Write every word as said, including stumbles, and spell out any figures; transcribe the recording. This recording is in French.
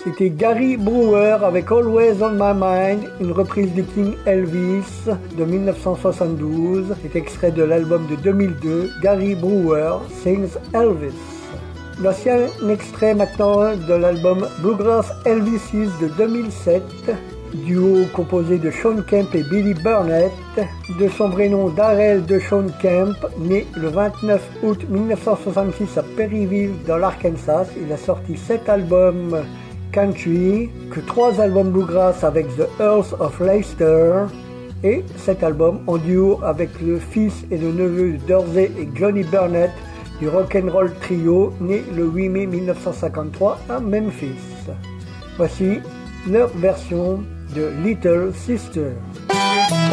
C'était Gary Brewer avec Always on My Mind, une reprise du King Elvis de dix-neuf cent soixante-douze. C'est extrait de l'album de deux mille deux, Gary Brewer Sings Elvis. Voici un extrait maintenant de l'album Bluegrass Elvises de deux mille sept, duo composé de Shawn Kemp et Billy Burnett, de son vrai nom Darrell de Shawn Kemp, né le vingt-neuf août dix-neuf cent soixante-six à Perryville dans l'Arkansas. Il a sorti sept albums country, que trois albums bluegrass avec The Earls of Leicester et cet album en duo avec le fils et le neveu de Dorsey et Johnny Burnett du Rock'n'Roll Trio, né le huit mai dix-neuf cent cinquante-trois à Memphis. Voici leur version de Little Sister.